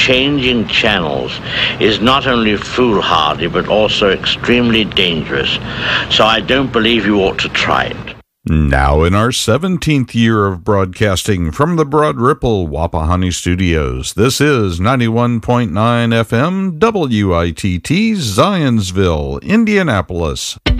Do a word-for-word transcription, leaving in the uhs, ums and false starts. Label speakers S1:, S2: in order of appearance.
S1: changing channels is not only foolhardy but also extremely dangerous. So I don't believe you ought to try it.
S2: Now in our seventeenth year of broadcasting from the Broad Ripple Wapahani Studios, this is ninety-one point nine F M W I T T Zionsville, Indianapolis.